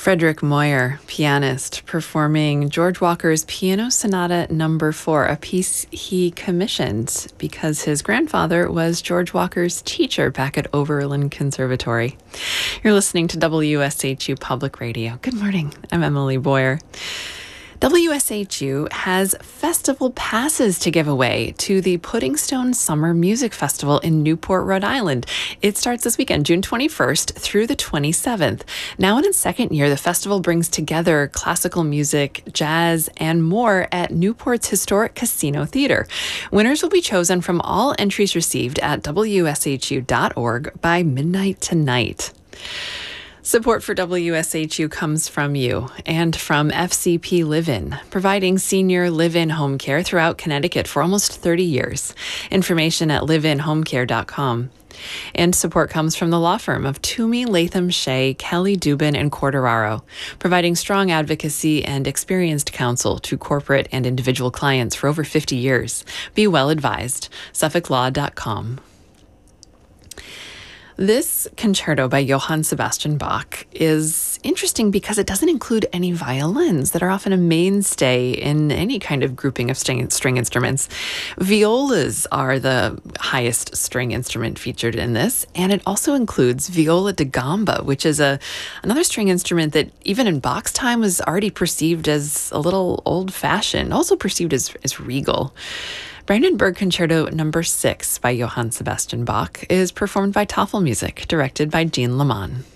Frederick Moyer, pianist, performing George Walker's Piano Sonata No. 4, a piece he commissioned because his grandfather was George Walker's teacher back at Oberlin Conservatory. You're listening to WSHU Public Radio. Good morning. I'm Emily Boyer. WSHU has festival passes to give away to the Pudding Stone Summer Music Festival in Newport, Rhode Island. It starts this weekend, June 21st through the 27th. Now in its second year, the festival brings together classical music, jazz, and more at Newport's historic Casino Theater. Winners will be chosen from all entries received at WSHU.org by midnight tonight. Support for WSHU comes from you and from FCP Live-In, providing senior live-in home care throughout Connecticut for almost 30 years. Information at liveinhomecare.com. And support comes from the law firm of Toomey, Latham, Shea, Kelly, Dubin, and Corderaro, providing strong advocacy and experienced counsel to corporate and individual clients for over 50 years. Be well advised. SuffolkLaw.com. This concerto by Johann Sebastian Bach is interesting because it doesn't include any violins that are often a mainstay in any kind of grouping of string instruments. Violas are the highest string instrument featured in this, and it also includes viola da gamba, which is another string instrument that even in Bach's time was already perceived as a little old-fashioned, also perceived as regal. Brandenburg Concerto No. 6 by Johann Sebastian Bach is performed by Toffel Music, directed by Jean Leman.